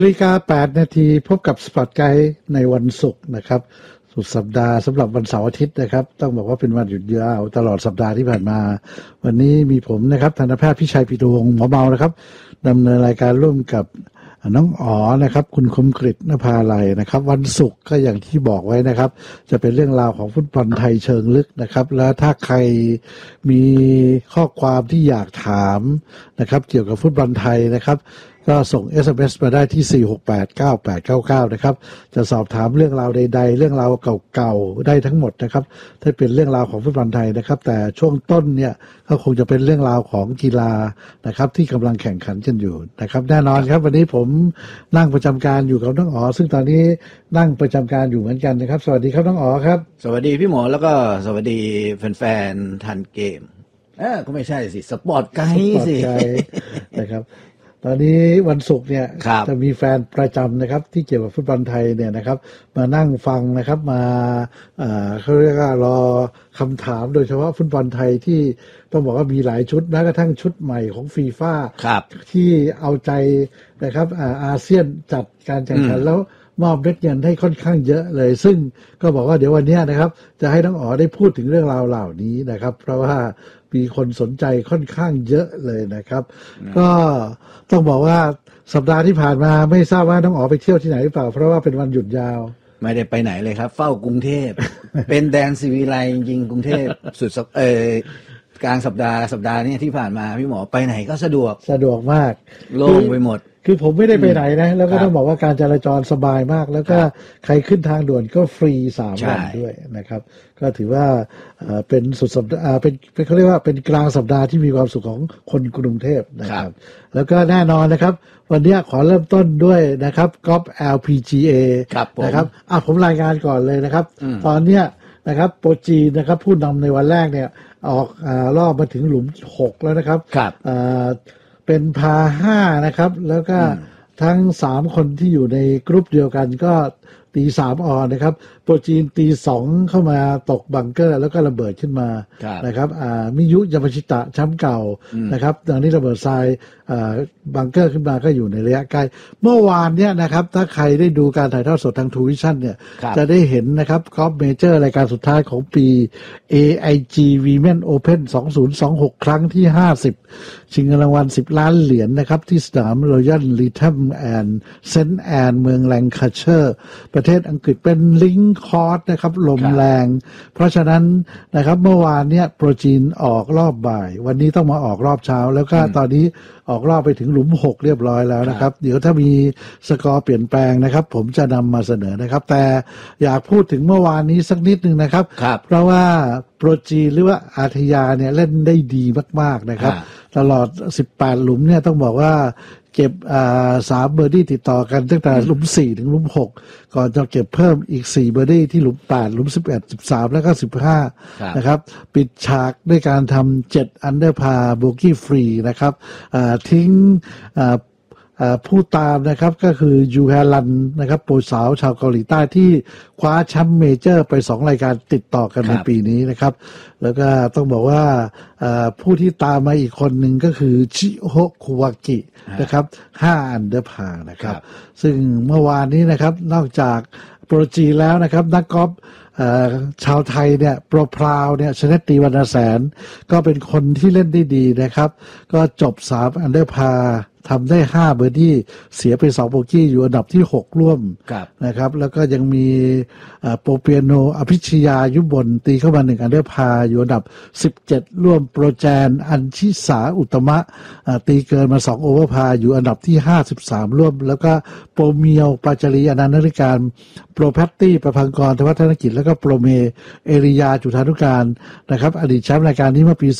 8 นาทีพบกับสปอตไกด์ในวันศุกร์นะครับสุดสัปดาห์สำหรับวันเสาร์อาทิตย์นะครับต้องบอกว่าเป็นวันหยุดยาวตลอดสัปดาห์ที่ผ่านมาวันนี้มีผมนะครับทันตแพทย์พิชัยปิตุวงศ์หมอเมานะครับดำเนินรายการร่วมกับน้องอ๋อนะครับคุณคมกฤษณภาลัยนะครับวันศุกร์ก็อย่างที่บอกไว้นะครับจะเป็นเรื่องราวของฟุตบอลไทยเชิงลึกนะครับแล้วถ้าใครมีข้อความที่อยากถามนะครับเกี่ยวกับฟุตบอลไทยนะครับก็ส่ง SMS มาได้ที่4689899นะครับจะสอบถามเรื่องราวใดๆเรื่องราวเก่าๆได้ทั้งหมดนะครับถ้าเป็นเรื่องราวของฟุตบอลไทยนะครับแต่ช่วงต้นเนี่ยก็คงจะเป็นเรื่องราวของกีฬานะครับที่กำลังแข่งขันกันอยู่นะครับแน่นอนครับวันนี้ผมนั่งประจำการอยู่กับน้องอ๋อซึ่งตอนนี้นั่งประจำการอยู่เหมือนกันนะครับสวัสดีครับน้องอ๋อครับสวัสดีพี่หมอแล้วก็สวัสดีแฟนๆทันเกมก็ไม่ใช่สิสปอร์ตไกด์สินะครับตอนนี้วันศุกร์เนี่ยจะมีแฟนประจำนะครับที่เกี่ยวกับฟุตบอลไทยเนี่ยนะครับมานั่งฟังนะครับมาเขาเรียกว่ารอคำถามโดยเฉพาะฟุตบอลไทยที่ต้องบอกว่ามีหลายชุดแม้กระทั่งชุดใหม่ของฟีฟ่าที่เอาใจนะครับอาเซียนจัดการแข่งขันแล้วมอบเม็ดเงินให้ค่อนข้างเยอะเลยซึ่งก็บอกว่าเดี๋ยววันนี้นะครับจะให้น้องอ๋อได้พูดถึงเรื่องราวเหล่านี้นะครับเพราะว่ามีคนสนใจค่อนข้างเยอะเลยนะครับก็ต้องบอกว่าสัปดาห์ที่ผ่านมาไม่ทราบว่าน้องอ๋อไปเที่ยวที่ไหนหรือเปล่าเพราะว่าเป็นวันหยุดยาวไม่ได้ไปไหนเลยครับเฝ้ากรุงเทพ เป็นแดนศิวิไลจริงๆกรุงเทพสุดกลางสัปดาห์นี้ที่ผ่านมาพี่หมอไปไหนก็สะดวกมากโล่งไปหมดคือผมไม่ได้ไปไหนนะแล้วก็ต้องบอกว่าการจราจรสบายมากแล้วก็ใครขึ้นทางด่วนก็ฟรี3 วันด้วยนะครับก็ถือว่าเป็นสุดสัปดาห์เป็นเขาเรียกว่าเป็นกลางสัปดาห์ที่มีความสุขของคนกรุงเทพนะครับแล้วก็แน่นอนนะครับวันนี้ขอเริ่มต้นด้วยนะครับกอล์ฟ LPGA นะครับผมรายงานก่อนเลยนะครับตอนเนี้ยนะครับโปรจีนะครับผู้นำในวันแรกเนี่ยออกรอบมาถึงหลุม6แล้วนะครับเป็นพา5นะครับแล้วก็ทั้ง3คนที่อยู่ในกรุ๊ปเดียวกันก็ตี3 ออนนะครับโปรจีนตี2เข้ามาตกบังเกอร์แล้วก็ระเบิดขึ้นมานะครับมิยุยามาชิตะแชมป์เก่านะครับตอนนี้ระเบิดทรายบังเกอร์ขึ้นมาก็อยู่ในระยะใกล้เมื่อวานเนี่ยนะครับถ้าใครได้ดูการถ่ายทอดสดทางทูวิชั่นเนี่ยจะได้เห็นนะครับกอล์ฟเมเจอร์รายการสุดท้ายของปี AIG Women Open 2026 ครั้งที่50ชิงเงินรางวัล10 ล้านเหรียญนะครับที่สนาม Royal Lytham and St Anne เมืองแลงคาเชอร์ประเทศอังกฤษเป็นลิงคอร์สนะครับลมแรงเพราะฉะนั้นนะครับเมื่อวานเนี่ยโปรจีนออกรอบบ่ายวันนี้ต้องมาออกรอบเช้าแล้วก็ตอนนี้ออกรอบไปถึงหลุม6เรียบร้อยแล้วนะครับเดี๋ยวถ้ามีสกอร์เปลี่ยนแปลงนะครับผมจะนำมาเสนอนะครับแต่อยากพูดถึงเมื่อวานนี้สักนิดนึงนะครับเพราะว่าโปรจีนหรือว่าอาทยาเนี่ยเล่นได้ดีมากๆนะครับตลอด18หลุมเนี่ยต้องบอกว่าเก็บ3 เบอร์ดี้ติดต่อกันตั้งแต่หลุม4ถึงหลุม6ก่อนจะเก็บเพิ่มอีก4 เบอร์ดี้ที่หลุม8หลุม11 13แล้วก็15นะครับปิดฉากด้วยการทำ7 อันเดอร์พาร์โบกี้ฟรีนะครับทิ้งผู้ตามนะครับก็คือยูแฮรันนะครับโปรสาวชาวเกาหลีใต้ที่คว้าแชมป์เมเจอร์ไป2 รายการติดต่อกันในปีนี้นะครับแล้วก็ต้องบอกว่าผู้ที่ตามมาอีกคนหนึ่งก็คือชิโฮคุวากินะครับ5 อันเดอร์พาร์นะครับซึ่งเมื่อวานนี้นะครับนอกจากโปรจีแล้วนะครับนักกอล์ฟชาวไทยเนี่ยโปรพราวเนี่ยชนะตีวรรณแสนก็เป็นคนที่เล่นได้ดีนะครับก็จบ3 อันเดอร์พาร์ทำได้5 เบอร์ดี้เสียไป2 โบกี้อยู่อันดับที่6ร่วมนะครับแล้วก็ยังมีโปรเปียโนอภิชยายุบลตีเข้ามา1 อันเดอร์พาร์อยู่อันดับ17ร่วมโปรแจนอัญชิสาอุตมะตีเกินมา2 โอเวอร์พาร์อยู่อันดับที่53ร่วมแล้วก็โปรเมียวปาจารีอนันต์นฤการโปรแพตตี้ประพังกรธวัฒนกิจแล้วก็โปรเมเอริยาจุฑานุการนะครับอดีตแชมป์รายการนี้เมื่อปี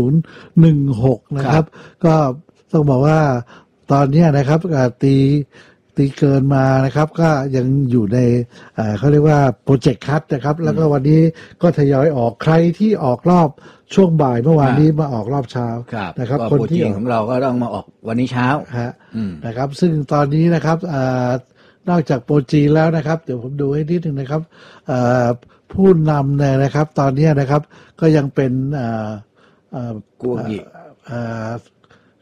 2016นะครับก็ต้องบอกว่าตอนนี้นะครับตีเกินมานะครับก็ยังอยู่ในเขาเรียกว่าโปรเจกต์คัทนะครับแล้วก็วันนี้ก็ทยอยออกใครที่ออกรอบช่วงบ่ายเมื่อวานนี้มาออกรอบเช้านะครับคนที่ของเราก็ต้องมาออกวันนี้เช้านะครับซึ่งตอนนี้นะครับนอกจากโปรจีแล้วนะครับเดี๋ยวผมดูให้นิดนึงนะครับผู้นำเนี่ยนะครับตอนนี้นะครับก็ยังเป็นกัวกิ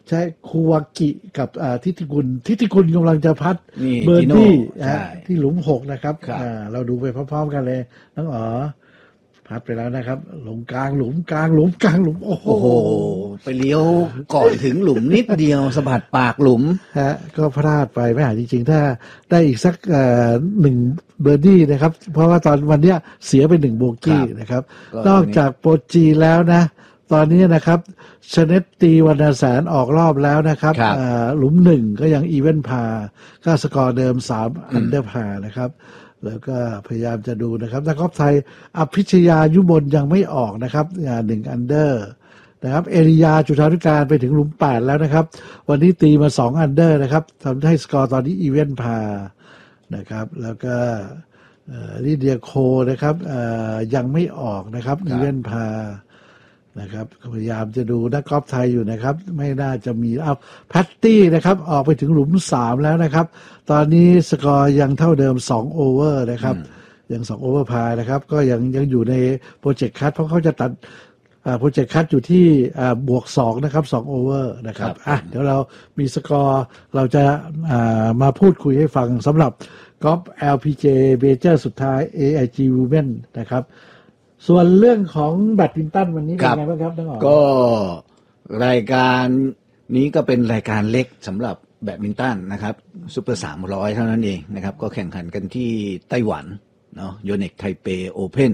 ใช่คูวากิกับทิติกุลกำลังจะพัดนี่เบอร์จิโน่ดี้ใช่ที่หลุม6นะครับครับเราดูไปพร้อมๆกันเลยน้องอ๋อพัดไปแล้วนะครับหลุมกลางหลุมโอ้โหโอ้โห ไปเลี้ยวก่อนถึงหลุมนิดเดียวสะบัดปากหลุมก็พลาดไปไม่หาจริงๆถ้าได้อีกสัก1เบอร์ดี้นะครับเพราะว่าตอนวันเนี้ยเสียไป1โบกี้นะครับก็นอกจากโปรจีแล้วนะตอนนี้นะครับชเนตตีวรรณแสนออกรอบแล้วนะครับครับหลุม1ก็ยังอีเวนต์พาก็สกอร์เดิม3อันเดอร์พานะครับแล้วก็พยายามจะดูนะครับนักกอล์ฟไทยอภิชยายุบลยังไม่ออกนะครับ1อันเดอร์นะครับเอริยาจุฑานุการไปถึงหลุม8แล้วนะครับวันนี้ตีมา2อันเดอร์นะครับทำให้สกอร์ตอนนี้อีเวนต์พานะครับแล้วก็ลิเดียโคนะครับยังไม่ออกนะครับอีเวนต์พานะครับพยายามจะดูนักกอล์ฟไทยอยู่นะครับไม่น่าจะมีแพตตี้นะครับออกไปถึงหลุม3แล้วนะครับตอนนี้สกอร์ยังเท่าเดิม2โอเวอร์นะครับยัง2โอเวอร์พายนะครับก็ยังอยู่ในโปรเจกต์คัทเพราะเขาจะตัดโปรเจกต์คัทอยู่ที่บวก2นะครับ2โอเวอร์นะครับเดี๋ยวเรามีสกอร์เราจะมาพูดคุยให้ฟังสำหรับกอล์ฟ LPGA เมเจอร์สุดท้าย AIG Women นะครับส่วนเรื่องของแบดมินตันวันนี้เป็นไงบ้างครับน้องอ๋อก็รายการนี้ก็เป็นรายการเล็กสำหรับแบดมินตันนะครับซุปเปอร์300เท่านั้นเองนะครับก็แข่งขันกันที่ไต้หวันเนาะโยเน็กไทเปโอเพ่น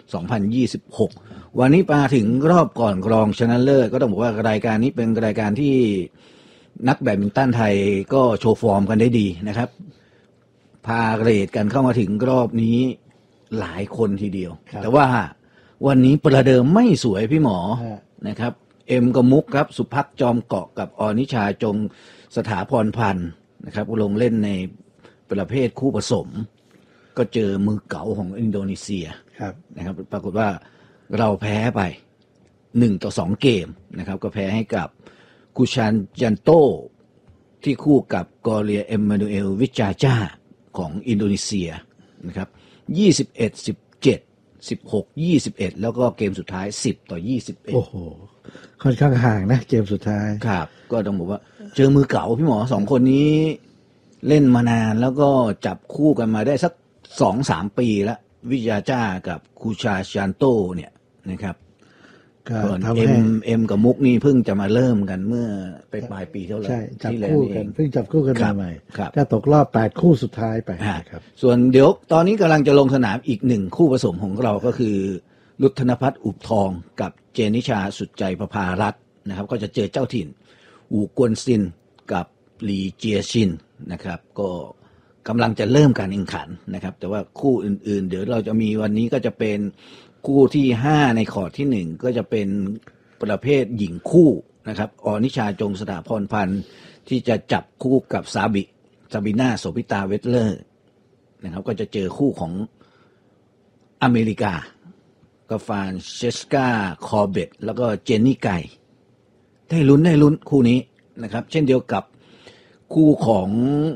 2026วันนี้มาถึงรอบก่อนรองชนะเลิศก็ต้องบอกว่ารายการนี้เป็นรายการที่นักแบดมินตันไทยก็โชว์ฟอร์มกันได้ดีนะครับพาเรทกันเข้ามาถึงรอบนี้หลายคนทีเดียวแต่ว่าวันนี้ประเดิมไม่สวยพี่หมอนะครับเอ็มกับมุกครับสุภักจอมเกาะกับอนิชาจงสถาพรพันธ์นะครับลงเล่นในประเภทคู่ผสมก็เจอมือเก๋าของอินโดนีเซียนะครับปรากฏว่าเราแพ้ไป1-2เกมนะครับก็แพ้ให้กับกูชันยันโตที่คู่กับกอเรียเอ็มมานูเอลวิจาจาของอินโดนีเซียนะครับ21-17 16-21แล้วก็เกมสุดท้าย10-21 โอ้โหค่อนข้างห่างนะเกมสุดท้ายครับก็ต้องบอกว่าเจอมือเก่าพี่หมอ2คนนี้เล่นมานานแล้วก็จับคู่กันมาได้สัก 2-3 ปีแล้ววิจาจ้ากับคูชาชันโตเนี่ยนะครับก่อนเอ็มกับมุกนี่เพิ่งจะมาเริ่มกันเมื่อไปปลายปีเท่าไหร่ที่แล้วเองเพิ่งจับคู่กันมาใหม่ก็ตกรอบ8คู่สุดท้ายไปครับส่วนเดี๋ยวตอนนี้กำลังจะลงสนามอีก1คู่ผสมของเราก็คือรุธนภัทรอุบทองกับเจนิชาสุดใจประภารัตน์นะครับก็จะเจอเจ้าถิ่นอูกวนซินกับหลีเจียชินนะครับก็กำลังจะเริ่มการแข่งขันนะครับแต่ว่าคู่อื่นๆเดี๋ยวเราจะมีวันนี้ก็จะเป็นคู่ที่5ในคอร์ดที่1ก็จะเป็นประเภทหญิงคู่นะครับอนิชาจงสถาพรพันธ์ที่จะจับคู่กับซาบิน่าโสภิตาเวทเลอร์นะครับก็จะเจอคู่ของอเมริกากาฟานเชสกาคอร์เบตแล้วก็เจนนี่ไก่ได้ลุ้นคู่นี้นะครับเช่นเดียวกับคู่ของ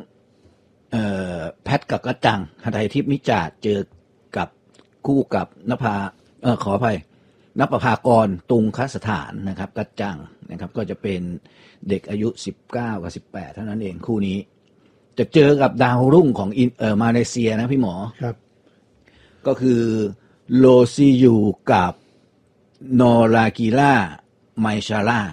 แพทกับกระจังหทัยทิพย์มิจาดเจอกับคู่กับนภาขออภัยนภภากรตุงคสถานนะครับกระจังนะครับก็จะเป็นเด็กอายุ19กับ18เท่านั้นเองคู่นี้จะเจอกับดาวรุ่งของมาเลเซียนะพี่หมอครับก็คือโลซียูกับนอรากิล่าไมชาร่า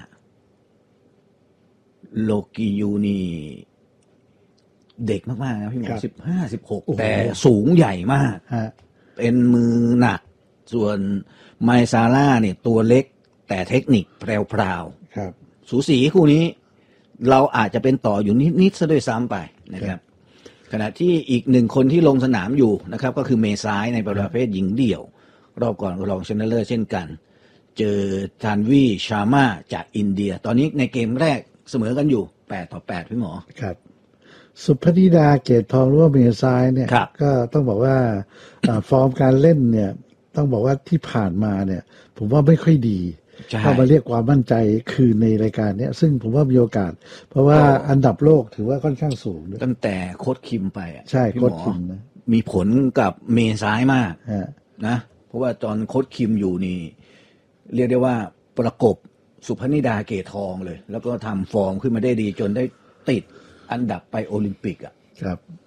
โลกิยูนี่เด็กมากๆนะพี่หมอ15-16แต่สูงใหญ่มากเป็นมือหนักส่วนไมซาร่าเนี่ยตัวเล็กแต่เทคนิคแพรวๆสูสีคู่นี้เราอาจจะเป็นต่ออยู่นิดๆซะด้วยซ้ำไปนะครับขณะที่อีก1คนที่ลงสนามอยู่นะครับก็คือเมซ้ายในประเภทหญิงเดี่ยวรอบก่อนรองชนะเลิศเช่นกันเจอทานวีชาม่าจากอินเดียตอนนี้ในเกมแรกเสมอกันอยู่8-8พี่หมอครับสุพนิดาเกตทองหรือว่าเมซ้ายเนี่ยก็ต้องบอกว่าฟอร์มการเล่นเนี่ยต้องบอกว่าที่ผ่านมาเนี่ยผมว่าไม่ค่อยดีเข้ามาเรียกความมั่นใจคืนในรายการนี้ซึ่งผมว่ามีโอกาสเพราะว่าอันดับโลกถือว่าค่อนข้างสูงตั้งแต่โค้ชคิมไปใช่โค้ชคิมนะมีผลกับเมซ้ายมากนะเพราะว่าตอนโค้ชคิมอยู่นี่เรียกได้ว่าประกบสุพนิดาเกตทองเลยแล้วก็ทำฟอร์มขึ้นมาได้ดีจนได้ติดอันดับไปโอลิมปิกอ่ะครับ